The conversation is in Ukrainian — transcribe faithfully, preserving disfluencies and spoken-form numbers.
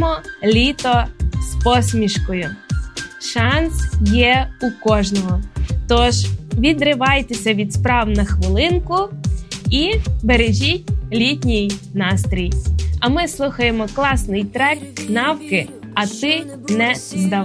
Зустрінемо літо з посмішкою. Шанс є у кожного. Тож відривайтеся від справ на хвилинку і бережіть літній настрій. А ми слухаємо класний трек «Навки, а ти не здавай».